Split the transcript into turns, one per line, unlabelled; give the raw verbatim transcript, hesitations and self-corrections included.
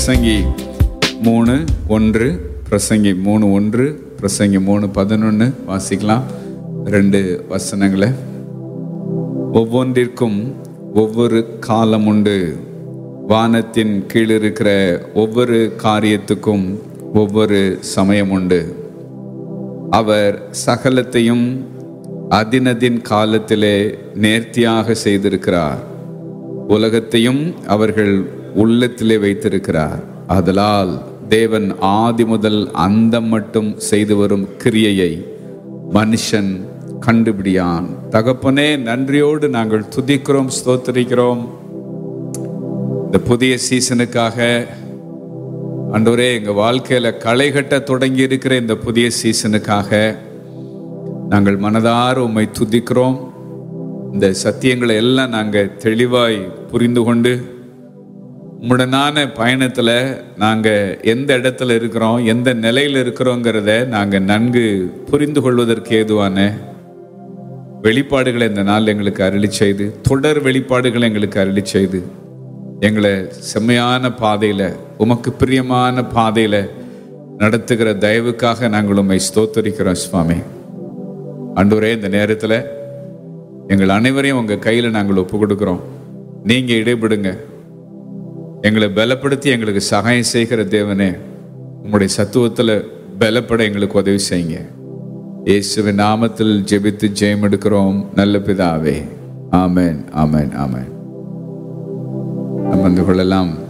பிரசங்கி மூணு ஒன்று பிரசங்கி மூணு ஒன்று பிரசங்கி மூணு பதினொன்று வாசிக்கலாம். ரெண்டு வசனங்களை. ஒவ்வொன்றிற்கும் ஒவ்வொரு காலம் உண்டு, வானத்தின் கீழ் இருக்கிற ஒவ்வொரு காரியத்துக்கும் ஒவ்வொரு சமயம் உண்டு. அவர் சகலத்தையும் அதினதின் காலத்திலே நேர்த்தியாக செய்திருக்கிறார். உலகத்தையும் அவர்கள் உள்ளத்திலே வைத்திருக்கிறார். ஆதலால் தேவன் ஆதி முதல் அந்தம் மட்டும் செய்து வரும் கிரியையை மனுஷன் கண்டுபிடியான். தகப்பனே, நன்றியோடு நாங்கள் துதிக்கிறோம், ஸ்தோத்திரிக்கிறோம். இந்த புதிய சீசனுக்காக ஆண்டவரே, எங்க வாழ்க்கையில களை கட்ட தொடங்கி இருக்கிற இந்த புதிய சீசனுக்காக நாங்கள் மனதார உம்மை துதிக்கிறோம். இந்த சத்தியங்களை எல்லாம் நாங்கள் தெளிவாய் புரிந்து கொண்டு உம்முடனான பயணத்தில் நாங்கள் எந்த இடத்துல இருக்கிறோம், எந்த நிலையில் இருக்கிறோங்கிறத நாங்கள் நன்கு புரிந்து கொள்வதற்கு ஏதுவான வெளிப்பாடுகளை இந்த நாள் எங்களுக்கு அருளி செய்து, தொடர் வெளிப்பாடுகளை எங்களுக்கு அருளி செய்து, எங்களை செம்மையான பாதையில், உமக்கு பிரியமான பாதையில் நடத்துகிற தயவுக்காக நாங்கள் உம்மை ஸ்தோத்தரிக்கிறோம் சுவாமி. ஆண்டவரே, இந்த நேரத்தில் எங்கள் அனைவரையும் உங்கள் கையில் நாங்கள் ஒப்பு கொடுக்குறோம். நீங்கள் இடைபடுங்க, எங்களை பலப்படுத்தி எங்களுக்கு சகாயம் செய்கிற தேவனே, உங்களுடைய சத்துவத்தில் பலப்பட எங்களுக்கு உதவி செய்யுங்க. இயேசுவின் நாமத்தில் ஜெபித்து ஜெயம் எடுக்கிறோம் நல்ல பிதாவே. ஆமென், ஆமென், ஆமென். நம்ம கொள்ளலாம்.